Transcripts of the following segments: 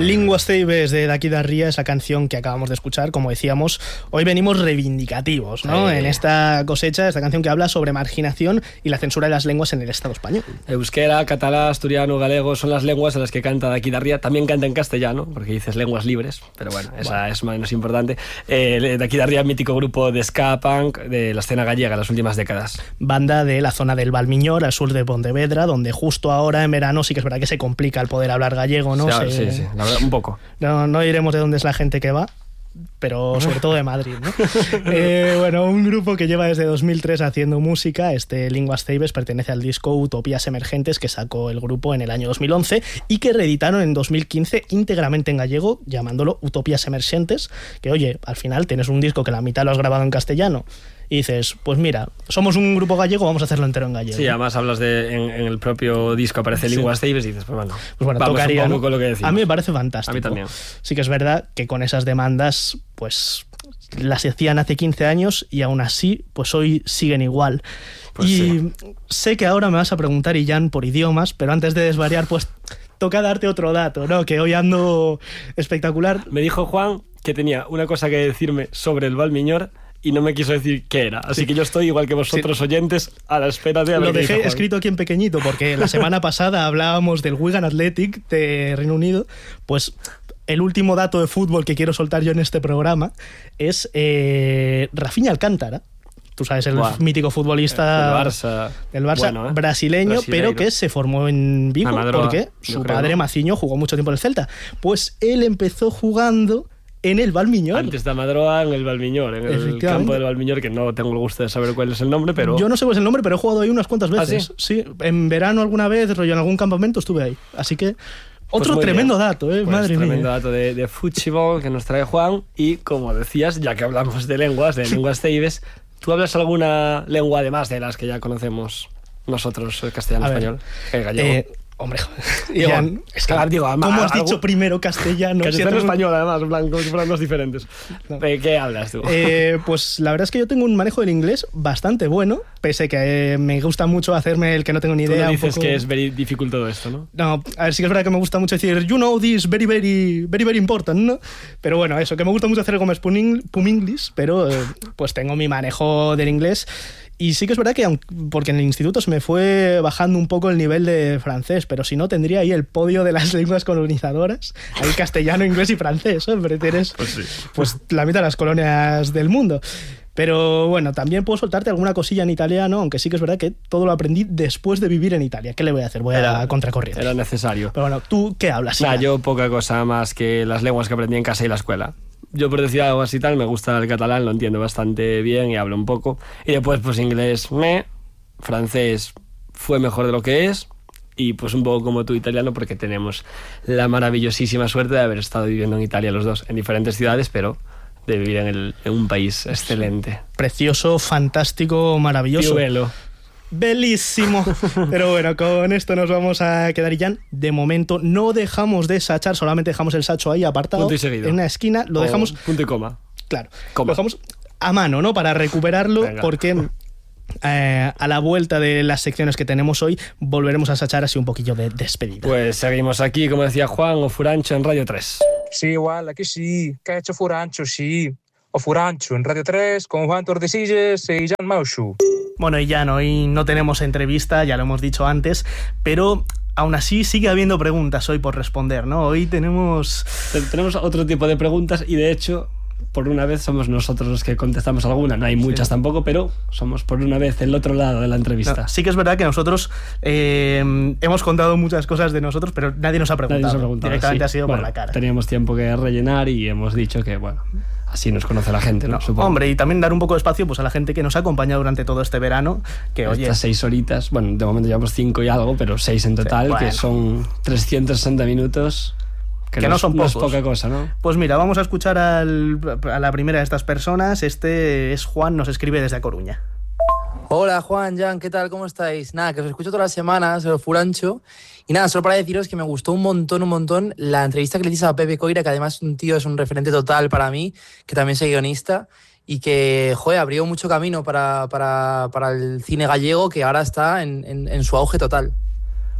Linguas Ceibes de Daqui da Ría, esa canción que acabamos de escuchar, como decíamos, hoy venimos reivindicativos, ¿no? En esta cosecha, esta canción que habla sobre marginación y la censura de las lenguas en el Estado español. Euskera, catalán, asturiano, galego son las lenguas en las que canta Daqui da Ría. También canta en castellano, porque dices lenguas libres, pero bueno, esa es menos importante. Daqui da Ría, mítico grupo de ska punk de la escena gallega en las últimas décadas. Banda de la zona del Valmiñor, al sur de Pontevedra, donde justo ahora en verano sí que es verdad que se complica el poder hablar gallego, ¿no? Sí, la verdad, un poco. No diremos de dónde es la gente que va, pero sobre todo de Madrid, ¿no? Bueno, un grupo que lleva desde 2003 haciendo música, Linguas Ceibes, pertenece al disco Utopías Emergentes que sacó el grupo en el año 2011 y que reeditaron en 2015 íntegramente en gallego, llamándolo Utopías Emergentes, que oye, al final tienes un disco que la mitad lo has grabado en castellano y dices, pues mira, somos un grupo gallego, vamos a hacerlo entero en gallego. Sí, además hablas en el propio disco aparece Linguas Ceibes y dices, pues bueno vamos tocaría, un poco con lo que decimos. A mí me parece fantástico. A mí también. Sí que es verdad que con esas demandas, pues las hacían hace 15 años y aún así, pues hoy siguen igual. Pues y sí. Sé que ahora me vas a preguntar, Illán, por idiomas, pero antes de desvariar, pues toca darte otro dato, ¿no? Que hoy ando espectacular. Me dijo Juan que tenía una cosa que decirme sobre el Valmiñor y no me quiso decir qué era. Así que yo estoy, igual que vosotros oyentes, a la espera de... Lo dejé escrito aquí en pequeñito, porque la semana pasada hablábamos del Wigan Athletic de Reino Unido. Pues el último dato de fútbol que quiero soltar yo en este programa es Rafinha Alcántara. Tú sabes, el mítico futbolista del Barça bueno, brasileño, pero que se formó en Vigo porque su padre Maciño jugó mucho tiempo en el Celta. Pues él empezó jugando en el Valmiñor. Antes de Amadroa, en el Valmiñor, en el campo del Valmiñor, que no tengo el gusto de saber cuál es el nombre, pero... Yo no sé cuál es el nombre, pero he jugado ahí unas cuantas veces. ¿Ah, sí? Sí, en verano alguna vez, rollo en algún campamento estuve ahí. Así que otro pues tremendo dato, pues madre mía. Tremendo dato de fútbol que nos trae Juan. Y como decías, ya que hablamos de lenguas Ceibes, ¿tú hablas alguna lengua además de las que ya conocemos nosotros, el castellano, español, el gallego? Hombre, Ian, es que ¿cómo has dicho primero castellano? Castellano español, además, blanco, si fueran los diferentes. No. ¿De qué hablas tú? Pues la verdad es que yo tengo un manejo del inglés bastante bueno, pese que me gusta mucho hacerme el que no tengo ni idea. Tú no dices un poco... que es very difícil todo esto, ¿no? No, a ver, sí que es verdad que me gusta mucho decir you know this very, very, very, very important, ¿no? Pero bueno, eso, que me gusta mucho hacer como Pum English, pero pues tengo mi manejo del inglés. Y sí que es verdad que, porque en el instituto se me fue bajando un poco el nivel de francés, pero si no, tendría ahí el podio de las lenguas colonizadoras, ahí castellano, inglés y francés, hombre, tienes pues la mitad de las colonias del mundo. Pero bueno, también puedo soltarte alguna cosilla en italiano, aunque sí que es verdad que todo lo aprendí después de vivir en Italia. ¿Qué le voy a hacer? Voy a contracorriente. Era necesario. Pero bueno, ¿tú qué hablas? Yo poca cosa más que las lenguas que aprendí en casa y la escuela. Yo, por decir algo así tal, me gusta el catalán, lo entiendo bastante bien y hablo un poco. Y después, pues inglés, francés fue mejor de lo que es. Y pues un poco como tú, italiano, porque tenemos la maravillosísima suerte de haber estado viviendo en Italia los dos, en diferentes ciudades, pero de vivir en un país excelente. Precioso, fantástico, maravilloso. Più Bellísimo. Pero bueno, con esto nos vamos a quedar, Illán. De momento no dejamos de sachar, solamente dejamos el sacho ahí apartado en una esquina, lo dejamos punto y coma. Claro, lo dejamos a mano, ¿no? Para recuperarlo. Venga. Porque a la vuelta de las secciones que tenemos hoy volveremos a sachar así un poquillo de despedida. Pues seguimos aquí, como decía Juan, o Furancho en Radio 3. Sí, guarda, que sí, que ha hecho Furancho, sí. O Furancho en Radio 3 con Juan Tordesillas y Jan Maushu. Bueno, y ya hoy no tenemos entrevista, ya lo hemos dicho antes, pero aún así sigue habiendo preguntas hoy por responder, ¿no? Hoy tenemos otro tipo de preguntas y de hecho, por una vez somos nosotros los que contestamos alguna. No hay muchas tampoco, pero somos por una vez el otro lado de la entrevista. No, sí que es verdad que nosotros hemos contado muchas cosas de nosotros, pero nadie nos ha preguntado. Directamente ha sido por la cara. Teníamos tiempo que rellenar y hemos dicho que, bueno, así nos conoce la gente, ¿no? Supongo. Hombre, y también dar un poco de espacio pues a la gente que nos ha acompañado durante todo este verano. Que, oye, estas 6 horitas, bueno, de momento llevamos 5 y algo, pero 6 en total, sí, bueno, que son 360 minutos. Que no son pocos. No es poca cosa, ¿no? Pues mira, vamos a escuchar a la primera de estas personas. Este es Juan, nos escribe desde A Coruña. Hola Juan, Jan, ¿qué tal? ¿Cómo estáis? Nada, que os escucho todas las semanas, el Furancho. Y nada, solo para deciros que me gustó un montón la entrevista que le hiciste a Pepe Coira, que además un tío es un referente total para mí, que también soy guionista, y que, abrió mucho camino para el cine gallego, que ahora está en su auge total. Oye,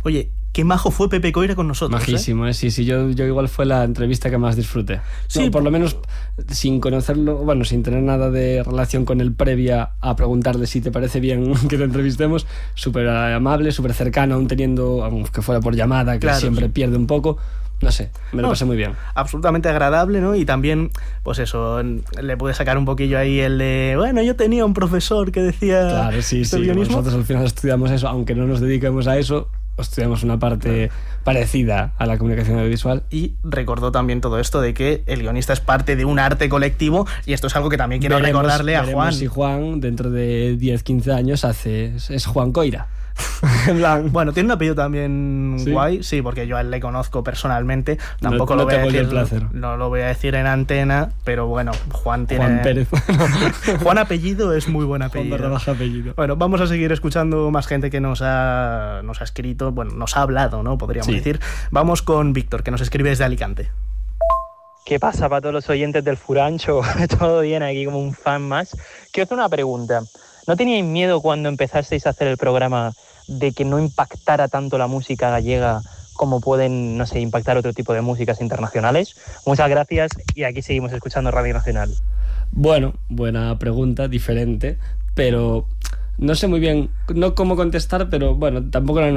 qué majo fue Pepe Coira con nosotros. Majísimo, ¿eh? Sí, yo igual fue la entrevista que más disfruté. Sí, no, por lo menos sin conocerlo, bueno, sin tener nada de relación con él previa a preguntarle si te parece bien que te entrevistemos, súper amable, súper cercano, aún teniendo, aunque fuera por llamada, que claro, siempre sí. pierde un poco. No sé, me lo pasé muy bien. Absolutamente agradable, ¿no? Y también, pues eso, le pude sacar un poquillo ahí el de, bueno, yo tenía un profesor que decía... Claro, sí, guionismo. Nosotros al final estudiamos eso, aunque no nos dediquemos a eso, estudiamos una parte parecida a la comunicación audiovisual. Y recordó también todo esto de que el guionista es parte de un arte colectivo, y esto es algo que también quiero recordarle a Juan. Si Juan, dentro de 10-15 años, es Juan Coira. En plan. Bueno, tiene un apellido también ¿Sí? Guay, sí, porque yo a él le conozco personalmente. Tampoco no lo voy a tengo decir, el placer. no lo voy a decir en antena, pero bueno, Juan tiene. Juan Pérez. Juan apellido es muy buen Juan apellido. _ apellido. Bueno, vamos a seguir escuchando más gente que nos ha escrito, bueno, nos ha hablado, ¿no? Podríamos decir. Vamos con Víctor, que nos escribe desde Alicante. ¿Qué pasa para todos los oyentes del Furancho? Todo bien, aquí como un fan más. Quiero hacer una pregunta. ¿No teníais miedo cuando empezasteis a hacer el programa de que no impactara tanto la música gallega como pueden, no sé, impactar otro tipo de músicas internacionales? Muchas gracias y aquí seguimos escuchando Radio Nacional. Bueno, buena pregunta, diferente, pero no sé muy bien, no cómo contestar, pero bueno, tampoco era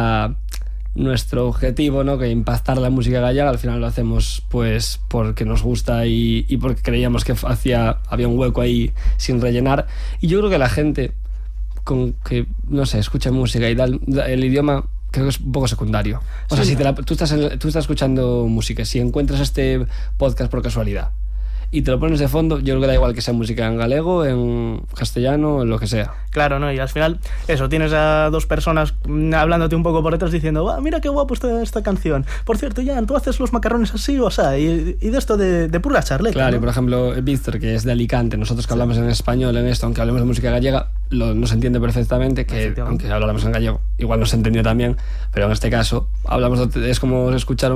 nuestro objetivo, ¿no? Que impactar la música gallega. Al final lo hacemos pues porque nos gusta y porque creíamos que había un hueco ahí sin rellenar. Y yo creo que la gente con que, no sé, escucha música y tal, el idioma creo que es un poco secundario. O sea, si tú estás escuchando música, si encuentras este podcast por casualidad y te lo pones de fondo, yo creo que da igual que sea música en galego, en castellano, en lo que sea. Claro, ¿no? Y al final, eso, tienes a dos personas hablándote un poco por detrás diciendo, mira qué guapo esta canción. Por cierto, Jan, tú haces los macarrones así o sea, y de esto de pura charleta. Claro, ¿no? y por ejemplo, Víctor, que es de Alicante, nosotros que hablamos en español en esto, aunque hablemos de música gallega, nos entiende perfectamente, que aunque hablamos en gallego, igual nos entendió también, pero en este caso, es como escuchar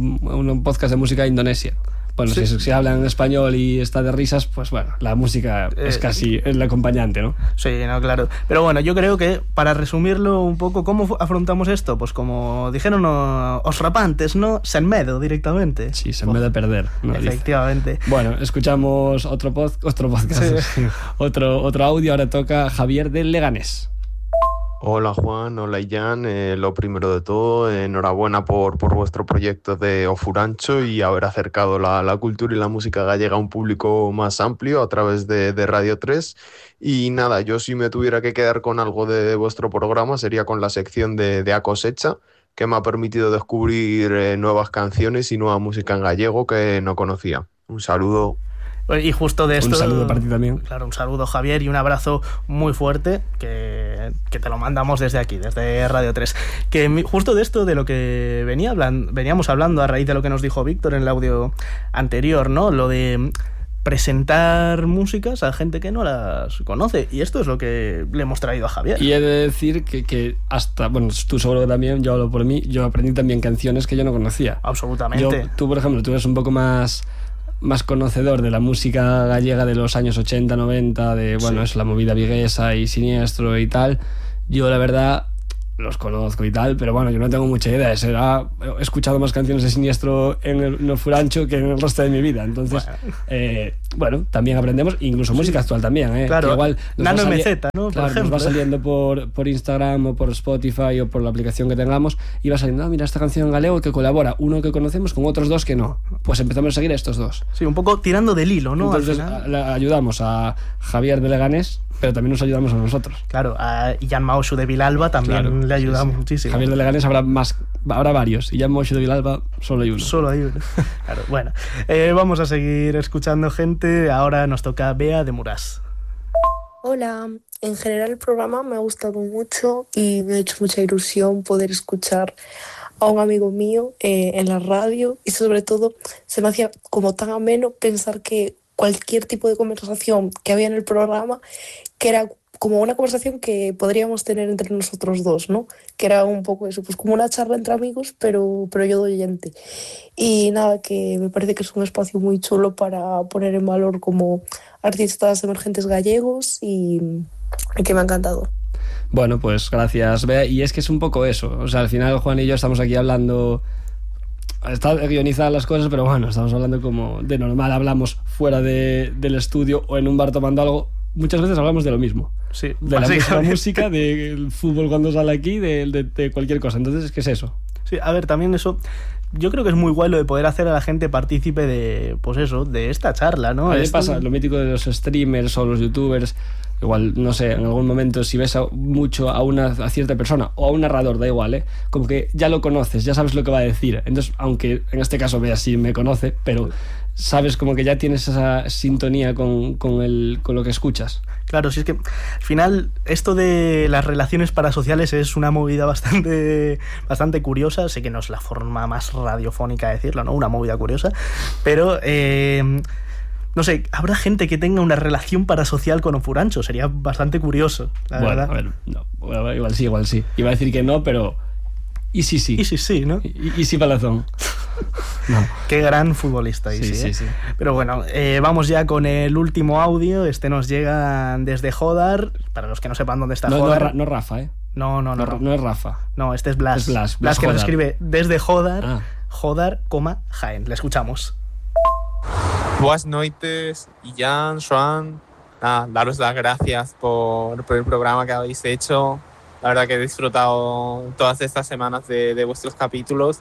un podcast de música indonesia. Bueno, sí. si hablan en español y está de risas, pues bueno, la música es casi el acompañante, ¿no? Sí, no, claro. Pero bueno, yo creo que para resumirlo un poco, ¿cómo afrontamos esto? Pues como dijeron os rapantes, ¿no? Sen medo directamente. Sí, sen medo de perder. ¿No? Efectivamente. Bueno, escuchamos otro podcast, sí. otro audio. Ahora toca Javier de Leganés. Hola Juan, hola Jan, lo primero de todo, enhorabuena por vuestro proyecto de O Furancho y haber acercado la cultura y la música gallega a un público más amplio a través de Radio 3. Y nada, yo si me tuviera que quedar con algo de vuestro programa sería con la sección de A Cosecha, que me ha permitido descubrir nuevas canciones y nueva música en gallego que no conocía. Un saludo. Y justo de esto... Un saludo para ti también. Claro, un saludo, Javier, y un abrazo muy fuerte que te lo mandamos desde aquí, desde Radio 3. Que justo de esto, de lo que veníamos hablando a raíz de lo que nos dijo Víctor en el audio anterior, ¿no? Lo de presentar músicas a gente que no las conoce. Y esto es lo que le hemos traído a Javier. Y he de decir que hasta... Bueno, tú seguro que también, yo hablo por mí, yo aprendí también canciones que yo no conocía. Absolutamente. Tú, por ejemplo, tú eres un poco más conocedor de la música gallega de los años 80, 90, de, bueno, es la movida viguesa y Siniestro y tal. Yo, la verdad, los conozco y tal, pero bueno, yo no tengo mucha idea. He escuchado más canciones de Siniestro en el Furancho que en el resto de mi vida. Entonces, bueno, también aprendemos, incluso música actual también. Claro, que igual Nano MZ, ¿no? Claro, nos va saliendo por Instagram o por Spotify o por la aplicación que tengamos y va saliendo, mira, esta canción en galego que colabora uno que conocemos con otros dos que no. Pues empezamos a seguir a estos dos. Sí, un poco tirando del hilo, ¿no? Entonces ayudamos a Javier de Leganés, pero también nos ayudamos a nosotros. Claro, a Jan Maushu de Vilalba también le ayudamos muchísimo. Javier de Leganés habrá varios, y Jan Maushu de Vilalba solo hay uno. Solo hay uno. Claro, bueno, vamos a seguir escuchando gente. Ahora nos toca Bea de Murás. Hola, en general el programa me ha gustado mucho y me ha hecho mucha ilusión poder escuchar a un amigo mío en la radio, y sobre todo se me hacía como tan ameno pensar que cualquier tipo de conversación que había en el programa, que era como una conversación que podríamos tener entre nosotros dos, ¿no? Que era un poco eso, pues como una charla entre amigos, pero yo de oyente. Y nada, que me parece que es un espacio muy chulo para poner en valor como artistas emergentes gallegos y que me ha encantado. Bueno, pues gracias, Bea. Y es que es un poco eso. O sea, al final Juan y yo estamos aquí hablando... Está guionizadas las cosas, pero bueno, estamos hablando como de normal. Hablamos fuera del estudio o en un bar tomando algo. Muchas veces hablamos de lo mismo. Sí, de la música, del fútbol cuando sale aquí, de cualquier cosa. Entonces, ¿qué es eso? Sí, a ver, también eso... Yo creo que es muy guay lo de poder hacer a la gente partícipe de, pues eso, de esta charla, ¿no? A mí me pasa lo mítico de los streamers o los youtubers. Igual, no sé, en algún momento si ves mucho a cierta persona o a un narrador, da igual, como que ya lo conoces, ya sabes lo que va a decir. Entonces, aunque en este caso Bea sí me conoce, pero sabes como que ya tienes esa sintonía con lo que escuchas. Claro, si es que al final esto de las relaciones parasociales es una movida bastante curiosa. Sé que no es la forma más radiofónica de decirlo, ¿no? Una movida curiosa, pero... no sé, habrá gente que tenga una relación parasocial con Ofurancho. Sería bastante curioso, la verdad. A ver, no, igual sí. Iba a decir que no, pero... Y sí, ¿no? Y sí, Palazón. No. Qué gran futbolista, sí. Pero bueno, vamos ya con el último audio. Este nos llega desde Jodar. Para los que no sepan dónde está Jodar. No Rafa, ¿eh? No es Rafa. No, este es Blas. Blas que nos escribe desde Jodar, Jodar, Jaén. Le escuchamos. Buenas noites, Ian, Joan. Daros las gracias por el programa que habéis hecho. La verdad que he disfrutado todas estas semanas de vuestros capítulos.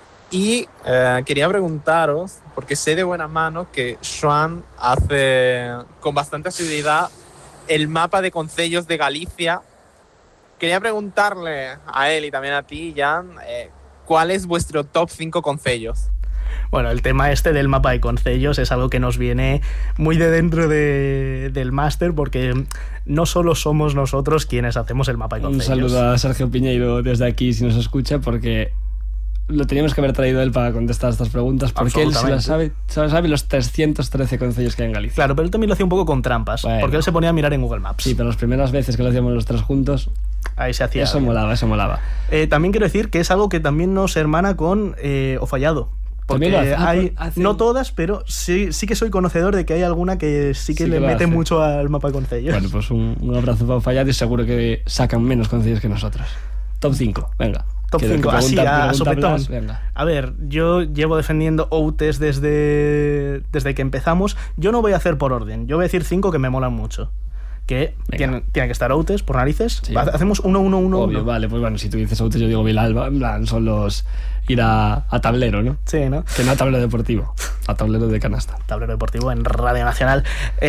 Y quería preguntaros, porque sé de buena mano que Joan hace con bastante asiduidad el mapa de concellos de Galicia. Quería preguntarle a él y también a ti, Jan, ¿cuál es vuestro top 5 concellos? Bueno, el tema este del mapa de concellos es algo que nos viene muy de dentro del máster, porque no solo somos nosotros quienes hacemos el mapa de concellos. Un saludo a Sergio Piñeiro desde aquí si nos escucha, porque lo teníamos que haber traído él para contestar estas preguntas, porque él se sabe los 313 concellos que hay en Galicia. Claro, pero él también lo hacía un poco con trampas, porque él se ponía a mirar en Google Maps. Sí, pero las primeras veces que lo hacíamos los tres juntos, ahí se hacía. Eso molaba. También quiero decir que es algo que también nos hermana con O Fallado. Porque no todas, pero sí que soy conocedor de que hay alguna que sí que le mete mucho al mapa de concellos. Bueno, pues un abrazo para Fallado y seguro que sacan menos concellos que nosotros. Top 5, venga. Top 5, así a sopetón. A ver, yo llevo defendiendo Outes desde que empezamos. Yo no voy a hacer por orden, yo voy a decir 5 que me molan mucho. Que tiene que estar Outes, por narices. Sí. Hacemos 1-1-1. Obvio, vale, pues bueno, si tú dices Outes, yo digo Vilalba. En plan, son los... ir a tablero, ¿no? Sí, ¿no? Que no a tablero deportivo, a tablero de canasta. Tablero deportivo en Radio Nacional.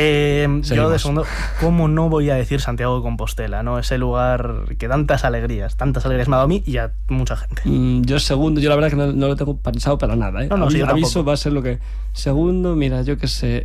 Yo de segundo, ¿cómo no voy a decir Santiago de Compostela, ¿no? Ese lugar que tantas alegrías me ha dado a mí y a mucha gente. Yo segundo, yo la verdad que no lo tengo pensado para nada, ¿eh? No, sí, aviso va a ser lo que... Segundo, mira, yo qué sé...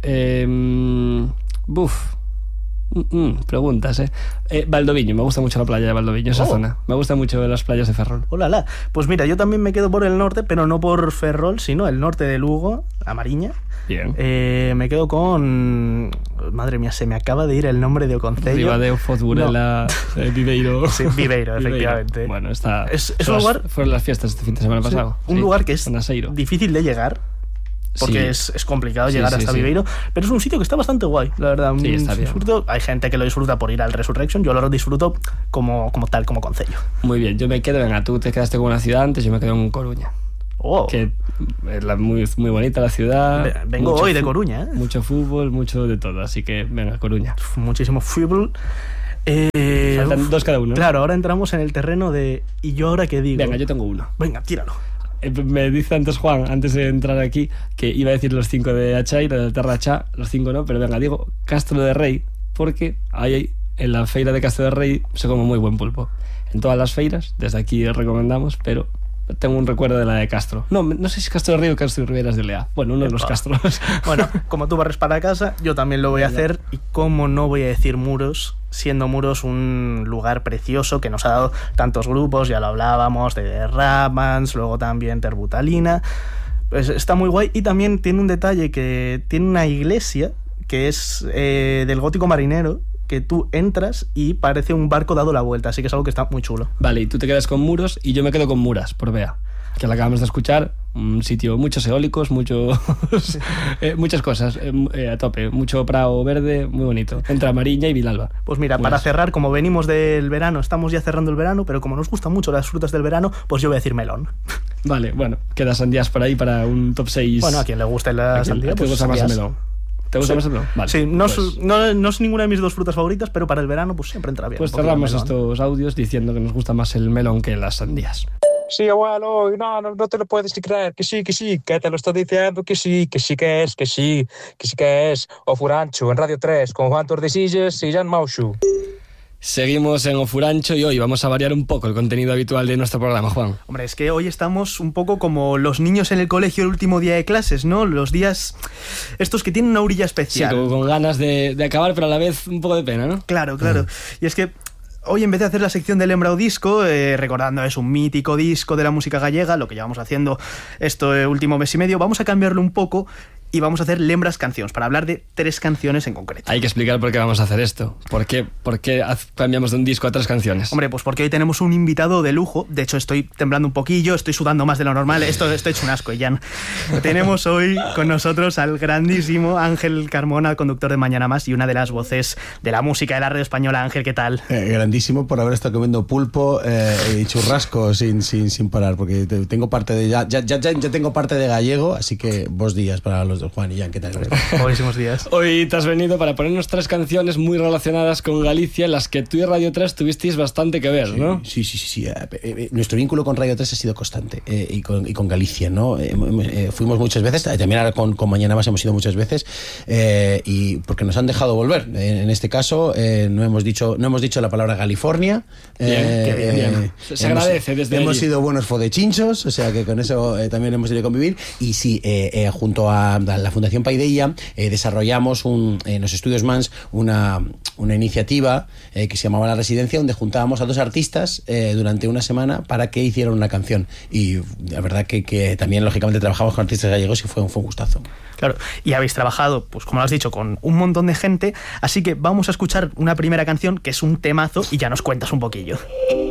preguntas, Valdoviño, me gusta mucho la playa de Valdoviño, esa zona. Me gusta mucho las playas de Ferrol. ¡Hola! Pues mira, yo también me quedo por el norte, pero no por Ferrol, sino el norte de Lugo, a Mariña. Bien. Me quedo con... Madre mía, se me acaba de ir el nombre de concello. Ribadeo, Fotburela, Viveiro. Sí, Viveiro, efectivamente. Bueno, está... Es un lugar... Fueron las fiestas este fin de semana pasado. Un lugar que es difícil de llegar, porque es complicado llegar hasta Viveiro, pero es un sitio que está bastante guay, la verdad. Sí, está bien. Hay gente que lo disfruta por ir al Resurrection, yo lo disfruto como concello. Muy bien, yo me quedo, venga, tú te quedaste con una ciudad antes, yo me quedo en Coruña. Que es muy, muy bonita la ciudad. Vengo hoy de Coruña, ¿eh? Mucho fútbol, mucho de todo, así que venga, Coruña. Muchísimo fútbol. Faltan 2 cada uno. Claro, ahora entramos en el terreno de ¿y yo ahora qué digo? Venga, yo tengo uno. Venga, tíralo. Me dice antes Juan, antes de entrar aquí, que iba a decir los 5 de Achai, de Terra Chá, los 5 no, pero venga, digo Castro de Rey, porque ahí en la feira de Castro de Rey se come muy buen pulpo. En todas las feiras, desde aquí recomendamos, pero tengo un recuerdo de la de Castro. No sé si es Castro de Rey o Castro de Riberas de Lea. Bueno, uno de los Castros. Bueno, como tú barres para casa, yo también lo voy a hacer. Y cómo no voy a decir Muros, siendo Muros un lugar precioso que nos ha dado tantos grupos, ya lo hablábamos, de Ramans, luego también Terbutalina. Pues está muy guay. Y también tiene un detalle, que tiene una iglesia que es del gótico marinero, que tú entras y parece un barco dado la vuelta, así que es algo que está muy chulo. Vale, y tú te quedas con Muros y yo me quedo con Muras, por Bea, que la acabamos de escuchar. Un sitio, muchos eólicos, muchas cosas a tope. Mucho prado verde, muy bonito. Entre Mariña y Vilalba. Pues mira, para cerrar, como venimos del verano, estamos ya cerrando el verano, pero como nos gustan mucho las frutas del verano, pues yo voy a decir melón. Vale, bueno, queda sandías por ahí para un top 6. Bueno, a quien le guste la sandía, pues ¿te gusta más el melón? ¿Te gusta más el melón? Vale, sí, no, pues no es ninguna de mis dos frutas favoritas, pero para el verano pues siempre entra bien. Pues cerramos estos audios diciendo que nos gusta más el melón que las sandías. Sí, abuelo, no te lo puedes ni creer, que sí, que te lo estoy diciendo, que sí que es. O Furancho, en Radio 3, con Juan Tordesillas y Jan Maushu. Seguimos en Ofurancho y hoy vamos a variar un poco el contenido habitual de nuestro programa, Juan. Hombre, es que hoy estamos un poco como los niños en el colegio el último día de clases, ¿no? Los días estos que tienen una orilla especial. Sí, con ganas de acabar, pero a la vez un poco de pena, ¿no? Claro. Y es que hoy, en vez de hacer la sección del Lembrao Disco, recordando es un mítico disco de la música gallega, lo que llevamos haciendo este último mes y medio, vamos a cambiarlo un poco y vamos a hacer Lembras Cancións, para hablar de 3 canciones en concreto. Hay que explicar por qué vamos a hacer esto. ¿Por qué cambiamos de un disco a 3 canciones? Hombre, pues porque hoy tenemos un invitado de lujo. De hecho, estoy temblando un poquillo, estoy sudando más de lo normal. Esto hecho un asco, Jan. Tenemos hoy con nosotros al grandísimo Ángel Carmona, conductor de Mañana Más y una de las voces de la música de la radio española. Ángel, ¿qué tal? Grandísimo por haber estado comiendo pulpo y churrasco sin parar, porque tengo parte de ya tengo parte de gallego, así que vos días para los dos, Juan y Jan, ¿qué tal? Buenísimos días. Hoy te has venido para ponernos 3 canciones muy relacionadas con Galicia, en las que tú y Radio 3 tuvisteis bastante que ver, ¿no? Sí. Nuestro vínculo con Radio 3 ha sido constante y con Galicia, ¿no? Fuimos muchas veces, también ahora con Mañana Más hemos ido muchas veces, y porque nos han dejado volver. En este caso no hemos dicho la palabra California. Bien. Se agradece desde hemos allí. sido buenos fodechinchos, o sea que con eso también hemos tenido que convivir. Y sí, junto a la Fundación Paideia desarrollamos en los estudios Mans una iniciativa que se llamaba La Residencia, donde juntábamos a 2 artistas durante una semana para que hicieran una canción. Y la verdad que también, lógicamente, trabajamos con artistas gallegos y fue un gustazo. Claro, y habéis trabajado, pues como lo has dicho, con un montón de gente, así que vamos a escuchar una primera canción que es un temazo y ya nos cuentas un poquillo.